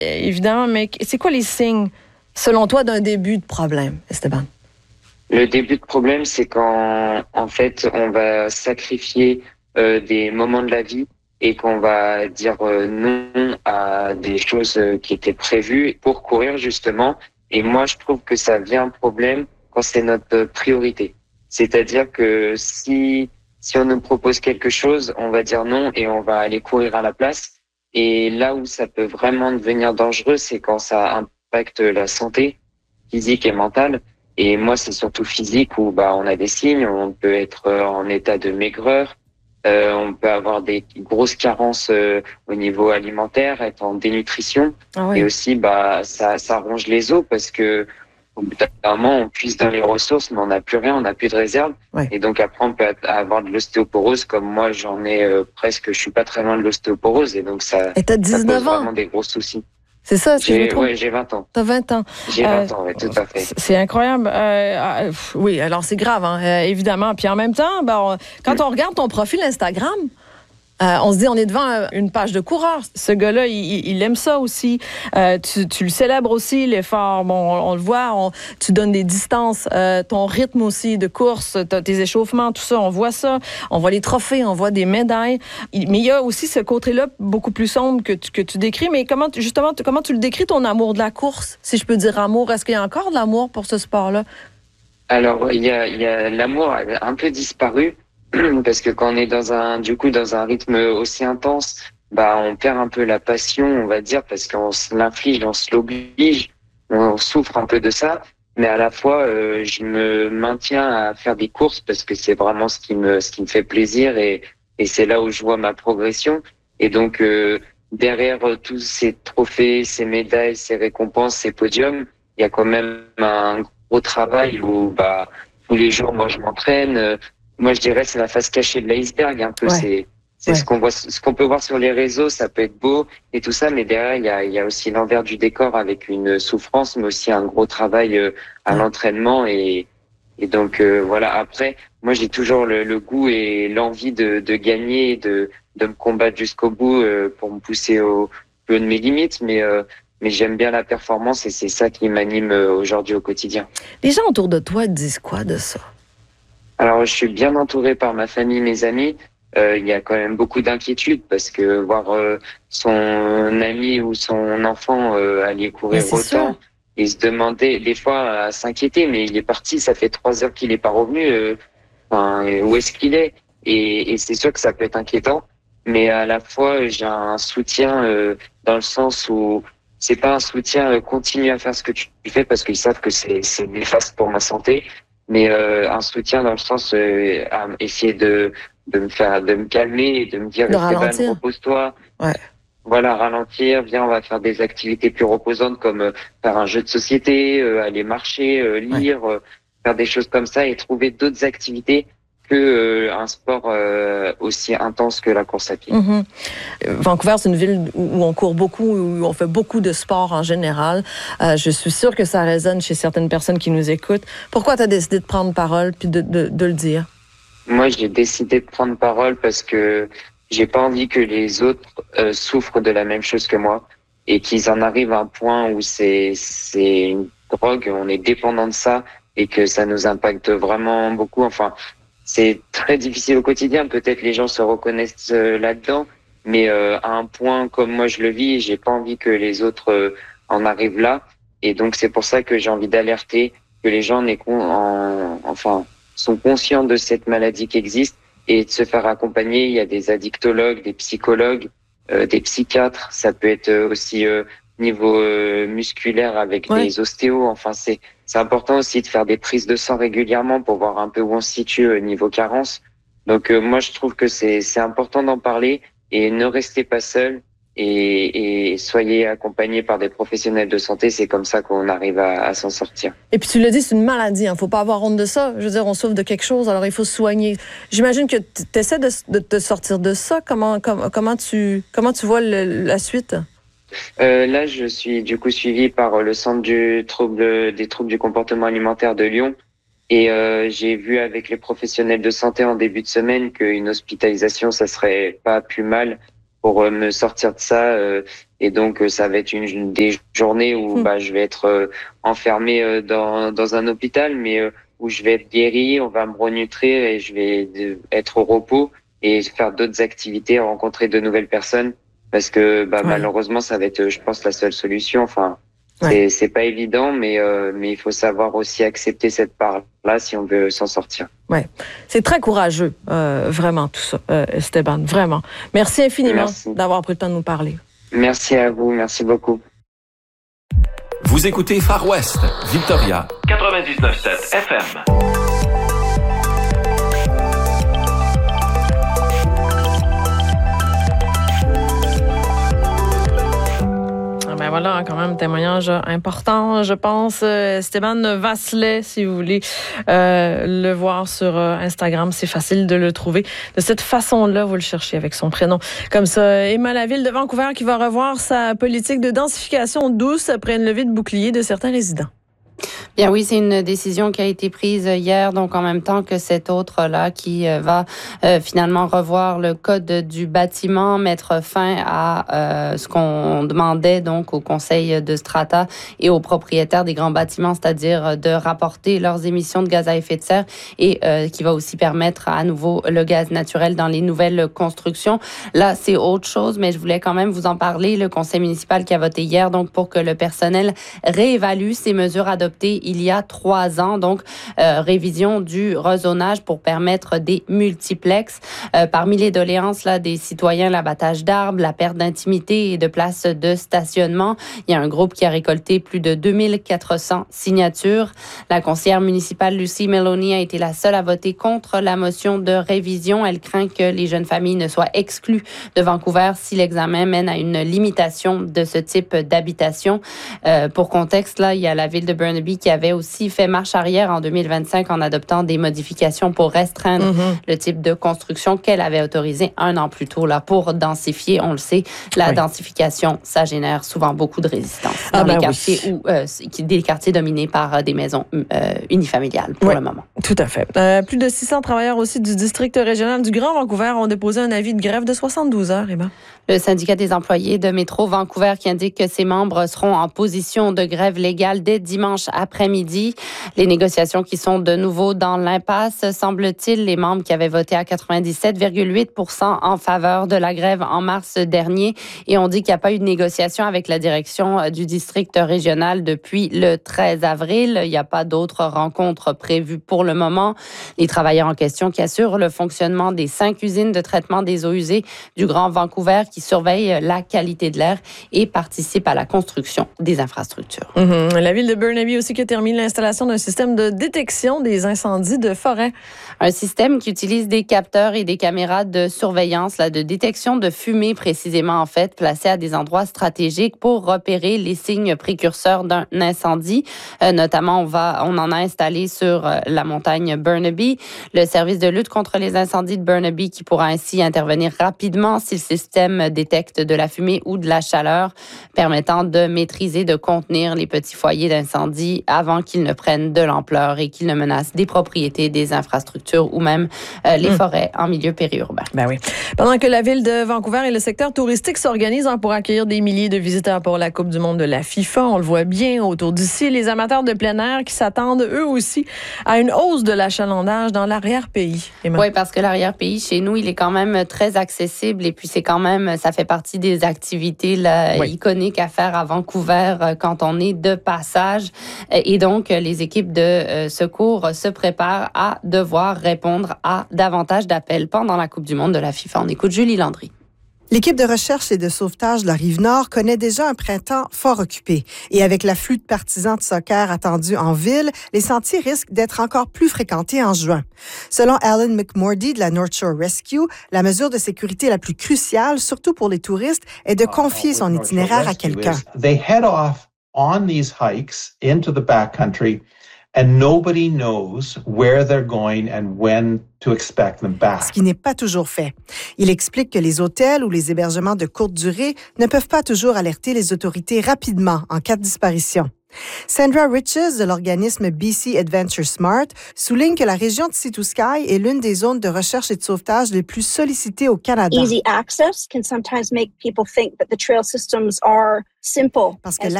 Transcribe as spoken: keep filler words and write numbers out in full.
évidemment, mais c'est quoi les signes, selon toi, d'un début de problème, Esteban? Le début de problème, c'est quand, en fait, on va sacrifier euh, des moments de la vie et qu'on va dire euh, non à des choses euh, qui étaient prévues pour courir, justement. Et moi, je trouve que ça vient un problème quand c'est notre priorité. C'est-à-dire que si, si on nous propose quelque chose, on va dire non et on va aller courir à la place. Et là où ça peut vraiment devenir dangereux, c'est quand ça impacte la santé physique et mentale. Et moi, c'est surtout physique où bah on a des signes, on peut être en état de maigreur, euh, on peut avoir des grosses carences euh, au niveau alimentaire, être en dénutrition, Ah oui. et aussi bah ça ça ronge les os parce que au bout d'un moment on puise dans les ressources, mais on n'a plus rien, on n'a plus de réserve, Ouais. et donc après on peut avoir de l'ostéoporose comme moi j'en ai euh, presque, je suis pas très loin de l'ostéoporose, et donc ça Et t'as ça pose dix-neuf ans. vraiment des gros soucis. C'est ça, est-ce que je me J'ai trompe? ouais j'ai vingt ans. T'as vingt ans. J'ai Euh, vingt ans, ouais, tout à fait. c'est c'est incroyable. Euh, euh, oui, alors c'est grave, hein, euh, évidemment. Puis en même temps, ben, on- quand Mm. on regarde ton profil Instagram, euh, on se dit, on est devant euh, une page de coureur. Ce gars-là, il, il- il aime ça aussi. Euh, tu, tu le célèbres aussi, l'effort. Bon, on, on le voit, on- tu donnes des distances, euh, ton rythme aussi de course, t'as tes échauffements, tout ça, on voit ça. On voit les trophées, on voit des médailles. Il- mais il y a aussi ce côté-là beaucoup plus sombre que tu, que tu décris. Mais comment, tu- justement, tu- comment tu le décris, ton amour de la course, si je peux dire amour? Est-ce qu'il y a encore de l'amour pour ce sport-là? Alors, il y a, il y a l'amour a un peu disparu parce que quand on est dans un, du coup, dans un rythme aussi intense, bah, on perd un peu la passion, on va dire, parce qu'on se l'inflige, on se l'oblige, on souffre un peu de ça. Mais à la fois, euh, je me maintiens à faire des courses parce que c'est vraiment ce qui me, ce qui me fait plaisir, et, et c'est là où je vois ma progression. Et donc, euh, derrière euh, tous ces trophées, ces médailles, ces récompenses, ces podiums, il y a quand même un au travail où bah tous les jours moi je m'entraîne. Euh, Moi je dirais c'est la face cachée de l'iceberg un peu. Ouais. C'est c'est Ouais. ce qu'on voit, ce qu'on peut voir sur les réseaux, ça peut être beau et tout ça, mais derrière il y a il y a aussi l'envers du décor avec une souffrance, mais aussi un gros travail euh, à Ouais. l'entraînement, et et donc euh, voilà. Après moi j'ai toujours le, le goût et l'envie de de gagner, de de me combattre jusqu'au bout euh, pour me pousser au peu de mes limites, mais euh, mais j'aime bien la performance et c'est ça qui m'anime euh, aujourd'hui au quotidien. Les gens autour de toi te disent quoi de ça? Alors, je suis bien entouré par ma famille, mes amis. Euh, il y a quand même beaucoup d'inquiétude parce que voir euh, son ami ou son enfant euh, aller Mais courir c'est sûr. autant et se demander, des fois, à s'inquiéter, mais il est parti, ça fait trois heures qu'il n'est pas revenu. Euh, enfin, et où est-ce qu'il est? Et, et c'est sûr que ça peut être inquiétant, mais à la fois, j'ai un soutien euh, dans le sens où c'est pas un soutien euh, continue à faire ce que tu fais parce qu'ils savent que c'est c'est néfaste pour ma santé, mais euh, un soutien dans le sens euh, à essayer de de me faire de me calmer et de me dire De Esteban, ralentir. repose-toi, Ouais. voilà, ralentir, viens, on va faire des activités plus reposantes comme euh, faire un jeu de société, euh, aller marcher, euh, lire, euh, faire des choses comme ça et trouver d'autres activités que euh, un sport euh, aussi intense que la course à pied. Mhm. Vancouver, c'est une ville où on court beaucoup, où on fait beaucoup de sport en général. Euh, je suis sûre que ça résonne chez certaines personnes qui nous écoutent. Pourquoi tu as décidé de prendre parole puis de, de, de le dire? Moi, j'ai décidé de prendre parole parce que j'ai pas envie que les autres euh, souffrent de la même chose que moi et qu'ils en arrivent à un point où c'est c'est une drogue, on est dépendant de ça et que ça nous impacte vraiment beaucoup. Enfin, c'est très difficile au quotidien. Peut-être les gens se reconnaissent euh, là-dedans, mais euh, à un point comme moi je le vis, j'ai pas envie que les autres euh, en arrivent là. Et donc c'est pour ça que j'ai envie d'alerter, que les gens n'aient con- en, enfin sont conscients de cette maladie qui existe et de se faire accompagner. Il y a des addictologues, des psychologues, euh, des psychiatres. Ça peut être aussi euh, niveau euh, musculaire avec Ouais. des ostéos. Enfin, c'est c'est important aussi de faire des prises de sang régulièrement pour voir un peu où on se situe au niveau carence. Donc euh, moi, je trouve que c'est c'est important d'en parler et ne restez pas seul. Et, et soyez accompagnés par des professionnels de santé, c'est comme ça qu'on arrive à, à s'en sortir. Et puis tu l'as dit, c'est une maladie, il hein. ne faut pas avoir honte de ça. Je veux dire, on souffre de quelque chose, alors il faut se soigner. J'imagine que tu essaies de, de te sortir de ça. Comment, comment, comment, tu, comment tu vois le, la suite? Euh, là, je suis du coup suivi par le Centre du trouble, des troubles du comportement alimentaire de Lyon. Et euh, j'ai vu avec les professionnels de santé en début de semaine qu'une hospitalisation, ça serait pas plus mal pour euh, me sortir de ça. Euh, et donc, euh, ça va être une des journées où mmh. bah, je vais être euh, enfermé euh, dans, dans un hôpital, mais euh, où je vais être guéri, on va me renutrir et je vais de, être au repos et faire d'autres activités, rencontrer de nouvelles personnes. Parce que bah, ouais. malheureusement, ça va être, je pense, la seule solution. Enfin, ouais. c'est, c'est pas évident, mais, euh, mais il faut savoir aussi accepter cette part-là si on veut s'en sortir. Ouais, c'est très courageux, euh, vraiment, tout ça, euh, Esteban, vraiment. Merci infiniment merci. d'avoir pris le temps de nous parler. Merci à vous, merci beaucoup. Vous écoutez Far West, Victoria, quatre-vingt-dix-neuf sept F M. Ben voilà, quand même, un témoignage important, je pense. Esteban Vasselet, si vous voulez euh, le voir sur Instagram, c'est facile de le trouver. De cette façon-là, vous le cherchez avec son prénom. Comme ça, Emma, la ville de Vancouver qui va revoir sa politique de densification douce après une levée de bouclier de certains résidents. Bien oui, c'est une décision qui a été prise hier, donc en même temps que cette autre-là qui va euh, finalement revoir le code du bâtiment, mettre fin à euh, ce qu'on demandait donc au conseil de strata et aux propriétaires des grands bâtiments, c'est-à-dire de rapporter leurs émissions de gaz à effet de serre et euh, qui va aussi permettre à nouveau le gaz naturel dans les nouvelles constructions. Là, c'est autre chose, mais je voulais quand même vous en parler. Le conseil municipal qui a voté hier donc pour que le personnel réévalue ces mesures adoptées il y a trois ans, donc euh, révision du rezonage pour permettre des multiplexes. Euh, parmi les doléances là, des citoyens, l'abattage d'arbres, la perte d'intimité et de places de stationnement. Il y a un groupe qui a récolté plus de deux mille quatre cents signatures. La conseillère municipale Lucy Meloni a été la seule à voter contre la motion de révision. Elle craint que les jeunes familles ne soient exclues de Vancouver si l'examen mène à une limitation de ce type d'habitation. Euh, pour contexte, là, il y a la ville de Burnaby qui avait aussi fait marche arrière en deux mille vingt-cinq en adoptant des modifications pour restreindre mm-hmm. le type de construction qu'elle avait autorisé un an plus tôt là, pour densifier. On le sait, la oui. densification, ça génère souvent beaucoup de résistance dans ah ben les quartiers oui. où, euh, des quartiers dominés par des maisons euh, unifamiliales pour oui, le moment. Tout à fait. Euh, plus de six cents travailleurs aussi du district régional du Grand Vancouver ont déposé un avis de grève de soixante-douze heures, Emma. Le syndicat des employés de Métro Vancouver qui indique que ses membres seront en position de grève légale dès dimanche après-midi. Les négociations qui sont de nouveau dans l'impasse, semble-t-il, les membres qui avaient voté à quatre-vingt-dix-sept virgule huit pour cent en faveur de la grève en mars dernier. Et on dit qu'il n'y a pas eu de négociation avec la direction du district régional depuis le treize avril. Il n'y a pas d'autres rencontres prévues pour le moment. Les travailleurs en question qui assurent le fonctionnement des cinq usines de traitement des eaux usées du Grand Vancouver qui surveillent la qualité de l'air et participent à la construction des infrastructures. Mm-hmm. La ville de Burnaby aussi qui a terminé l'installation d'un système de détection des incendies de forêt. Un système qui utilise des capteurs et des caméras de surveillance, là, de détection de fumée précisément en fait, placés à des endroits stratégiques pour repérer les signes précurseurs d'un incendie. Euh, notamment, on, va, on en a installé sur euh, la montagne Burnaby. Le service de lutte contre les incendies de Burnaby qui pourra ainsi intervenir rapidement si le système détecte de la fumée ou de la chaleur, permettant de maîtriser, de contenir les petits foyers d'incendie avant qu'ils ne prennent de l'ampleur et qu'ils ne menacent des propriétés, des infrastructures ou même euh, les mmh. forêts en milieu périurbain. Ben oui. Pendant que la ville de Vancouver et le secteur touristique s'organisent hein, pour accueillir des milliers de visiteurs pour la Coupe du monde de la FIFA, on le voit bien autour d'ici, les amateurs de plein air qui s'attendent eux aussi à une hausse de l'achalandage dans l'arrière-pays. Emma. Oui, parce que l'arrière-pays, chez nous, il est quand même très accessible et puis c'est quand même, ça fait partie des activités là, oui. iconiques à faire à Vancouver quand on est de passage. Et donc, les équipes de euh, secours se préparent à devoir répondre à davantage d'appels pendant la Coupe du monde de la FIFA. On écoute Julie Landry. L'équipe de recherche et de sauvetage de la Rive-Nord connaît déjà un printemps fort occupé. Et avec l'afflux de partisans de soccer attendus en ville, les sentiers risquent d'être encore plus fréquentés en juin. Selon Alan McMordy de la North Shore Rescue, la mesure de sécurité la plus cruciale, surtout pour les touristes, est de confier son itinéraire à quelqu'un. They head off on these hikes into the backcountry and nobody knows where they're going and when to expect them back. Ce qui n'est pas toujours fait. Il explique que les hôtels ou les hébergements de courte durée ne peuvent pas toujours alerter les autorités rapidement en cas de disparition. Sandra Riches de l'organisme B C Adventure Smart souligne que la région de Sea to Sky est l'une des zones de recherche et de sauvetage les plus sollicitées au Canada. Easy access can sometimes make people think that the trail systems are simple. Parce que